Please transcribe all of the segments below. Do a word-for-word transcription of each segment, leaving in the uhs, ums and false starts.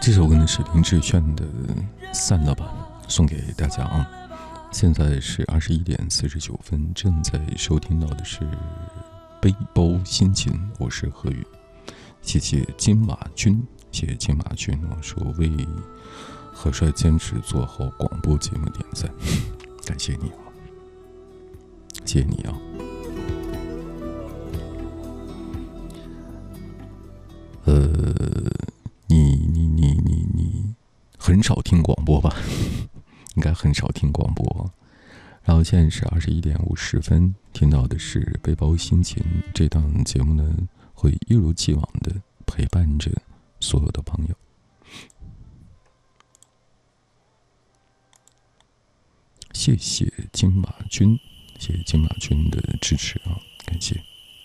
这首歌呢是林志炫的《散了吧》，送给大家啊！现在是二十一点四十九分，正在收听到的是背包心情，我是何宇。谢谢金马君，谢谢金马君啊，说为何帅坚持做好广播节目点赞，感谢你啊，谢谢你啊。呃，你你你你你很少听广播吧？应该很少听广播。然后现在是二十一点五十分，听到的是背包心情这档节目呢，会一如既往的陪伴着所有的朋友。谢谢金马君，谢谢金马君的支持啊，感谢。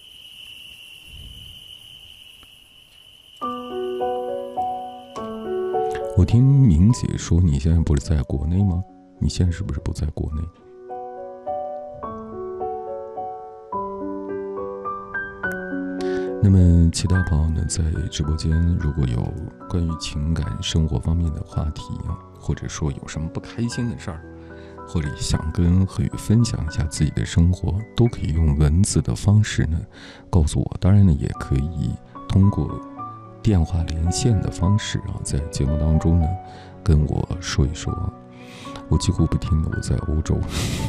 我听明姐说你现在不是在国内吗？你现在是不是不在国内？那么其他朋友呢，在直播间如果有关于情感生活方面的话题啊，或者说有什么不开心的事儿，或者想跟何宇分享一下自己的生活，都可以用文字的方式呢告诉我。当然呢，也可以通过电话连线的方式啊，在节目当中呢跟我说一说。我几乎不听的，我在欧洲，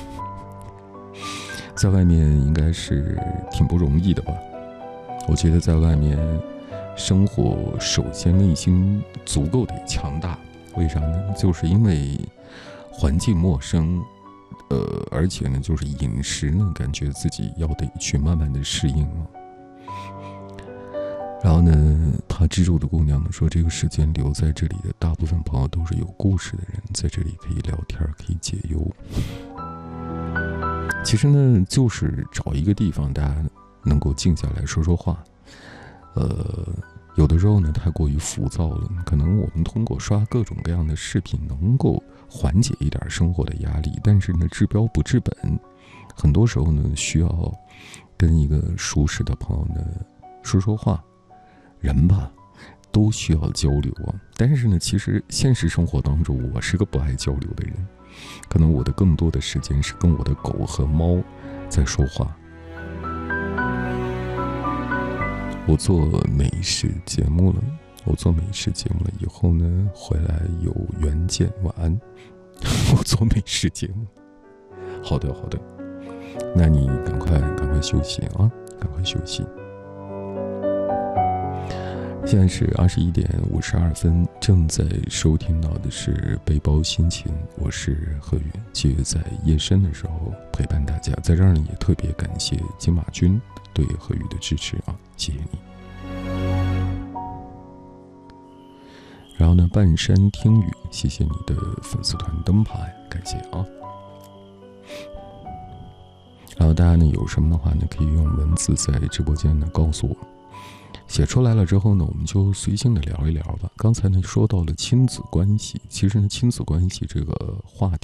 在外面应该是挺不容易的吧。我觉得在外面生活，首先内心足够得强大。为啥呢？就是因为环境陌生，呃，而且呢，就是饮食呢，感觉自己要得去慢慢的适应了。然后呢，怕蜘蛛的姑娘呢说，这个时间留在这里的大部分朋友都是有故事的人，在这里可以聊天，可以解忧。其实呢，就是找一个地方，大家能够静下来说说话。呃，有的时候呢，太过于浮躁了，可能我们通过刷各种各样的视频，能够缓解一点生活的压力，但是呢，治标不治本，很多时候呢，需要跟一个熟识的朋友呢说说话。人吧，都需要交流啊。但是呢，其实现实生活当中，我是个不爱交流的人。可能我的更多的时间是跟我的狗和猫在说话。我做美食节目了，我做美食节目了以后呢，回来有缘见，晚安。我做美食节目，好的好的，那你赶快赶快休息啊，赶快休息。现在是二十一点五十二分，正在收听到的是背包心情，我是何宇，记得在夜深的时候陪伴大家。在这儿呢，也特别感谢金马君对何宇的支持啊，谢谢你。然后呢，半山听雨，谢谢你的粉丝团灯牌，感谢啊。然后大家呢有什么的话呢，可以用文字在直播间呢告诉我。写出来了之后呢，我们就随性的聊一聊吧。刚才呢说到了亲子关系，其实呢亲子关系这个话题